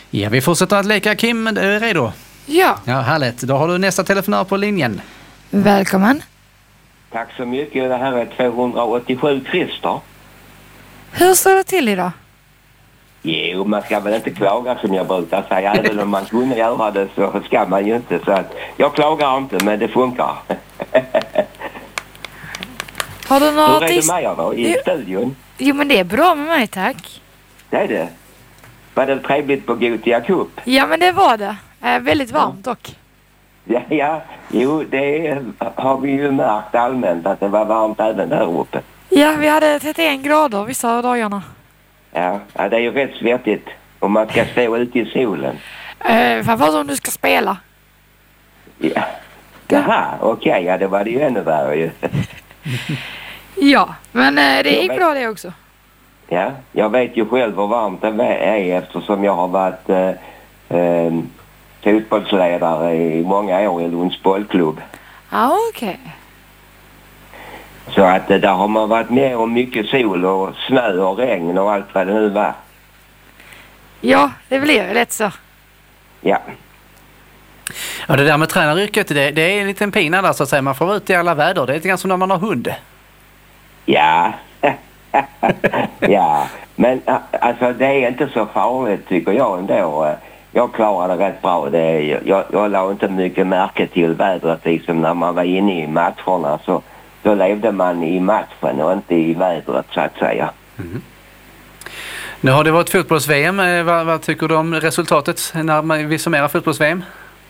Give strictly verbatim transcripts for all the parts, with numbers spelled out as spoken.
Ja, vi fortsätter att leka. Kim, är du redo? Ja. Ja, härligt. Då har du nästa telefonör på linjen. Välkommen. Tack så mycket. Det här är tvåhundraåttiosju Christer. Hur står det till idag? Jo, man ska väl inte klaga som jag brukar säga. Även om man kunde göra det så ska man ju inte. Så att jag klagar inte, men det funkar. Har du något Hur är det med er då i jo. studion? Jo, men det är bra med mig, tack. Det är det. Var det trevligt på Gothia Cup? Ja, men det var det. Äh, väldigt varmt dock. Ja, ja. Jo, det har vi ju märkt allmänt att det var varmt även där uppe. Ja, vi hade trettioen grader vissa dagarna. Ja, ja det är ju rätt svettigt om man ska stå ute i solen. Äh, framförallt om du ska spela. Ja. Jaha, okej. Okay, ja, det var det ju ännu värre ju. Ja, men äh, det gick vet, bra det också. Ja, jag vet ju själv hur varmt det är eftersom jag har varit eh, eh, fotbollsledare i många år i Lunds bollklubb. Ja, okej. Okay. Så att där har man varit med om mycket sol och snö och regn och allt vad det nu var. Ja, det blir ju lätt så. Ja. Ja, det där med tränaryrket, det, det är en liten pina där så att säga. Man får vara ute i alla väder. Det är lite grann som när man har hund. Ja. Ja. Men alltså det är inte så farligt tycker jag ändå. Jag klarade rätt bra. Det, jag, jag la inte mycket märke till vädret liksom när man var inne i matcherna så då levde man i matchen och inte i vädret så att säga. Mm. Nu har det varit fotbolls-V M. Vad, vad tycker du om resultatet när vi summerar fotbolls-V M?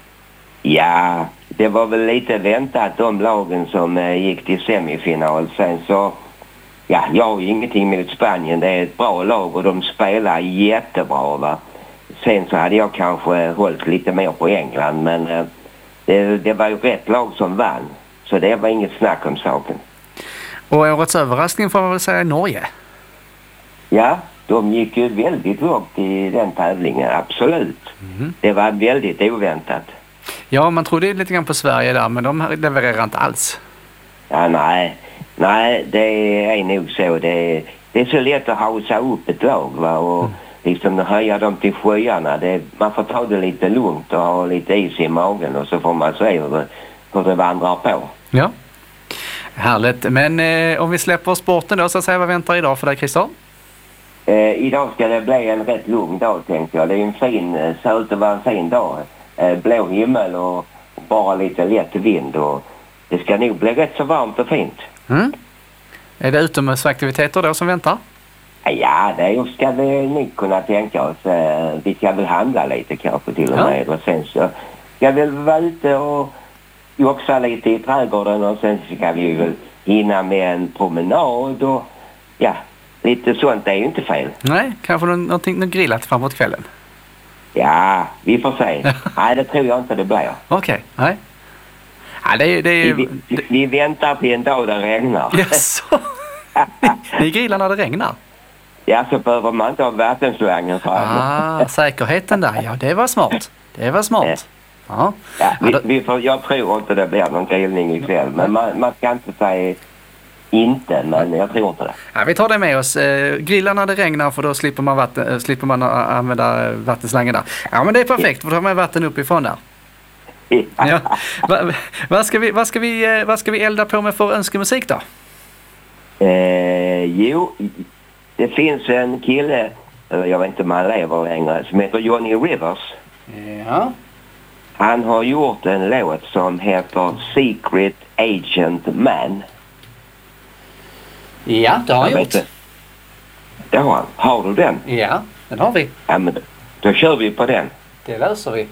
Ja, det var väl lite väntat de lagen som eh, gick till semifinal. Sen så, ja, jag har ju ingenting mot Spanien. Det är ett bra lag och de spelar jättebra va. Sen så hade jag kanske hållit lite mer på England men eh, det, det var ju rätt lag som vann. Så det var inget snack om saken. Och årets överraskning får man väl säga Norge? Ja, de gick ju väldigt lågt i den tävlingen, absolut. Mm. Det var väldigt oväntat. Ja, man trodde lite grann på Sverige där, men de levererar inte alls. Ja, nej. Nej, det är nog så. Det, det är så lätt att hausa upp ett lag va? Och mm. liksom höja dem till sjöarna. Det, man får ta det lite lugnt och ha lite is i magen och så får man se hur, hur det vandrar på. Ja, härligt. Men eh, om vi släpper sporten då så att säga, vad väntar idag för dig Christer? Eh, idag ska det bli en rätt lugn dag tänkte jag. Det är en fin, ser ut att vara en fin dag. Eh, blå himmel och bara lite lätt vind och det ska nog bli rätt så varmt och fint. Mm. Är det utomhusaktiviteter då som väntar? Ja, det ska vi nog kunna tänka oss. Eh, vi ska väl handla lite kanske till och med. Ja. Och sen så ska vi vara ute och joxa lite i trädgården och sen ska vi väl hinna med en promenad och ja, lite sånt är ju inte fel. Nej, kanske någonting något grillat framåt kvällen. Ja, vi får se. Nej, det tror jag inte det blir. Okej, okay. Nej. Ja, det är, det är... Vi, vi, vi väntar på en dag där det regnar. Yes. ni, ni grillar när det regnar? Ja, så behöver man inte ha vattenslangen för. Ah, säkerheten där. Ja, det var smart. Det var smart. Ja. Ja, vi, vi får, jag tror inte det blir någon grillning ikväll. Men man, man ska inte säga inte, men jag tror inte det. Ja, vi tar det med oss. Eh, grillar när det regnar för då slipper man, vatten, äh, slipper man använda vattenslangen där. Ja, men det är perfekt. För då har man vatten uppifrån där. Ja. Va, vad, ska vi, vad, ska vi, vad ska vi elda på med för önskemusik då? Eh, jo, det finns en kille, jag vet inte om han lever längre, som heter Johnny Rivers. Ja. Han har gjort en låt som heter Secret Agent Man. Ja, det har han gjort. Det har han. Har du den? Ja, den har vi. Ja, men då, då kör vi på den. Det löser vi.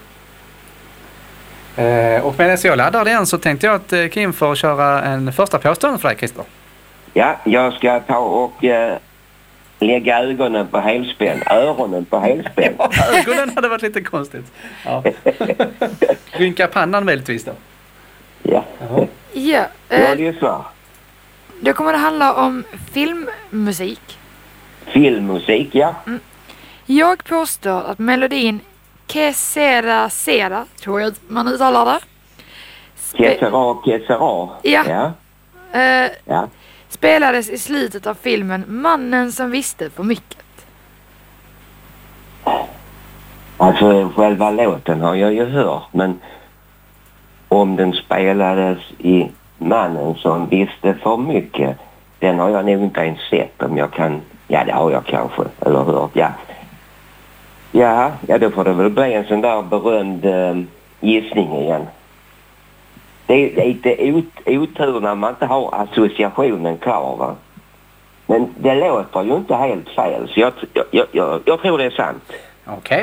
Eh, och medan jag laddar den så tänkte jag att eh, Kim får köra en första påstående för dig, Christer. Ja, jag ska ta och eh, lägga ögonen på helspänn. Öronen på helspänn. Ja, ögonen hade varit lite konstigt. Ja. Rynka pannan möjligtvis då. Ja. Jaha. Ja. Eh, jag lyssnar. Då kommer det handla om filmmusik. Filmmusik, ja. Mm. Jag påstår att melodin Que sera sera, tror jag man uttalar det. Que sera, que sera. Ja. Ja. Eh, ja. Spelades i slutet av filmen Mannen som visste för mycket. Alltså själva låten har jag ju hört, men om den spelades i Mannen som visste för mycket, den har jag nog inte ens sett. Om jag kan, ja det har jag kanske, eller hört, ja. Ja, ja då får det väl bli en sån där berömd eh, gissning igen. Det är lite ot, otur när man inte har associationen klar, va? Men det låter ju inte helt fel, så jag, jag, jag, jag tror det är sant. Okej. Okay.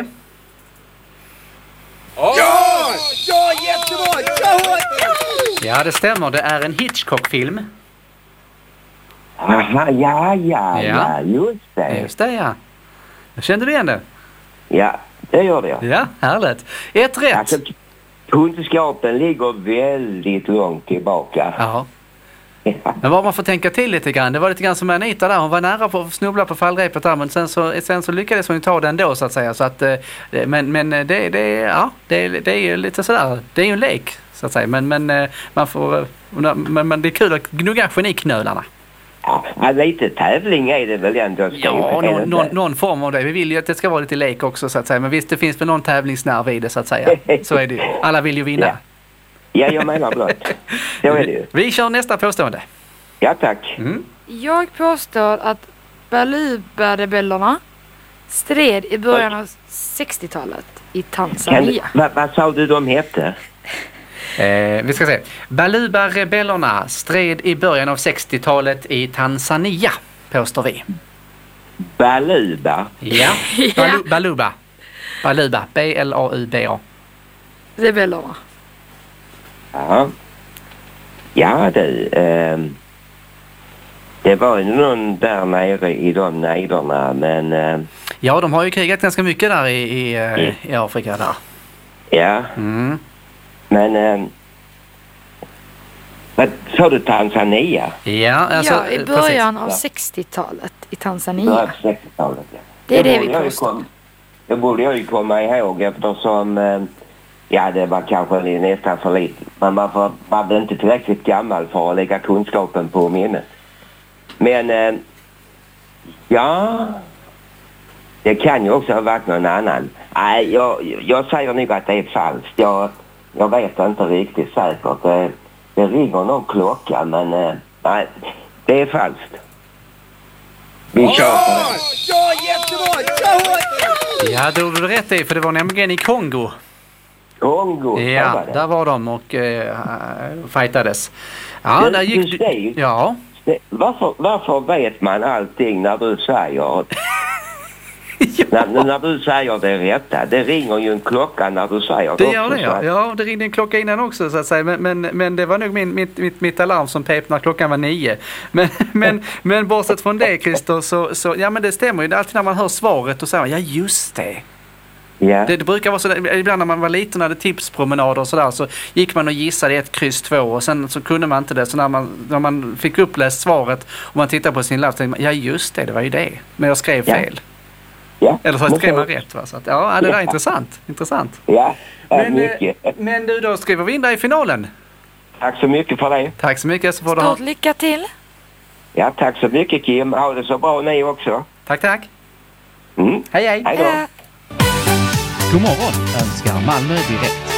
Ja! Ja, jättebra! Ja! Ja, det stämmer. Det är en Hitchcock-film. Aha, ja, ja, ja, just det. Just det, ja. Kände du igen det? Ja, det gör det. Ja, härligt. Ett rätt. Alltså, kunskapen ligger väldigt långt tillbaka. Ja. Men vad man får tänka till lite grann. Det var lite grann som Anita där. Hon var nära på att snubbla på fallrepet där. Men sen så, sen så lyckades hon ta den då, så att säga. Så att, men men det, det, ja, det, det är ju lite sådär. Det är ju en lek, så att säga. Men, men, man får, men, men det är kul att gnugga geniknölarna. Ja, lite tävling är det väl ändå. Ja, någon, någon, någon form av det. Vi vill ju att det ska vara lite lek också, så att säga. Men visst, det finns väl någon tävlingsnerv i det, så att säga. Så är det ju. Alla vill ju vinna. Ja. Ja, jag menar blott. Så är det ju. Vi kör nästa påstående. Ja, tack. Mm. Jag påstår att Baluba-rebellerna stred i början av sextiotalet i Tanzania. Kan, vad, vad sa du de hette? Eh, vi ska se. Baluba-rebellerna stred i början av sextiotalet i Tanzania, påstår vi. Baluba? Ja, Balu, Baluba. Baluba, B L A U B A. Rebellerna. Ja. Ja, du. Eh, det var ju någon där nere i de nejderna, men... Eh, ja, de har ju krigat ganska mycket där i, i, mm. i Afrika där. Ja. Mm. Men... Eh, vad sa du, Tanzania? Ja, alltså, ja, i början precis. av sextiotalet i Tanzania. Början av sextiotalet, ja. Det är det, det vi påstår. påstår. Det borde jag ju komma ihåg, eftersom... Eh, ja, det var kanske nästan för lite. Men man var, var inte tillräckligt gammal för att lägga kunskapen på minnet. Men, eh, ja... Det kan ju också ha varit någon annan. Nej, jag, jag säger nog att det är falskt. Jag, jag vet inte riktigt säkert. Det, det ringer någon klocka, men eh, nej, det är falskt. Vi kör på det. Ja, jättebra! Ja! Ja, då gjorde du rätt i, för det var nämligen i Kongo. Kongo? Ja, var där var de och äh, fightades. Ja, du, där gick du. Säger, ja. Varför, varför vet man allting när du säger... ja. när, när du säger det rätta? Det ringer ju en klocka när du säger det. Det gör det, ja. Ja, det ringde en klocka innan också, så att säga. Men, men, men det var nog min, mitt, mitt, mitt alarm som pep när klockan var nio. Men, men, men bortsett från det, Christer, så, så ja, men det stämmer ju. Det är alltid när man hör svaret och säger, ja just det. Yeah. Det, det brukar vara så där, ibland när man var liten och hade tipspromenader och sådär, så gick man och gissade ett kryss två och sen så kunde man inte det. Så när man, när man fick uppläst svaret och man tittar på sin lapp så tänkte man, ja just det, det var ju det. Men jag skrev yeah. fel. Ja. Eller så skrev man rätt, va? Så att, ja, det där är intressant. Intressant. Ja, men, mycket. Men du, då skriver vi in där i finalen. Tack så mycket för det. Tack så mycket. Så får Stort du ha... lycka till. Ja, tack så mycket Kim. Ha det så bra ni också. Tack, tack. Mm. Hej, hej. Hej då. Hej. God morgon önskar Malmö Direkt.